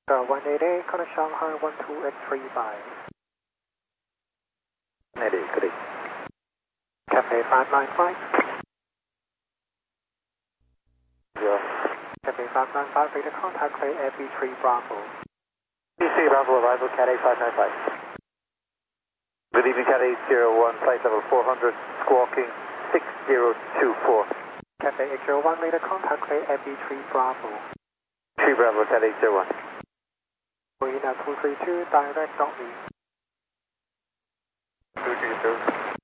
188, contact Shanghai 12835. 188, good day. Cafe 595. Yeah. Cafe 595, ready to contact clear AB3 Bravo. BC Bravo arrival, Cat A595. Good evening, Cat A01, flight level 400, squawking 6024. Cafe 801, ready to contact clear AB3 Bravo. 3 Bravo, Cat 801. Marina 232, direct .me. 232.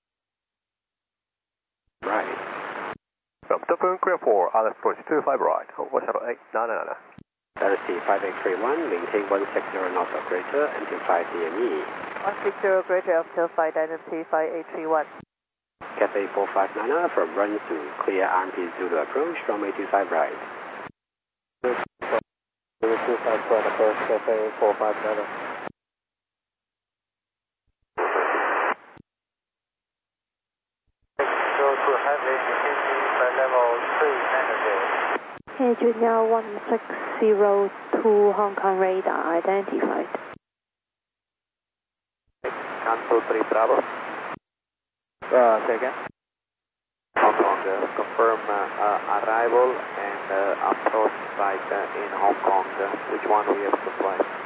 Right. From Dublin, clear for Alex Approach 25 right, West 899. Galaxy 5831, maintain 160 knots operator until 5 DME. 160 greater until 5 identity 5831. Cathay 459 from run to clear RMP Zulu approach, runway 25 right. 25 right approach, Cathay 459. Go to heavy level 3 negative. Junior 1602 Hong Kong radar identified. Cancel 3 Bravo. Say again. Hong Kong, confirm arrival and approach site in Hong Kong. Which one we have to fly?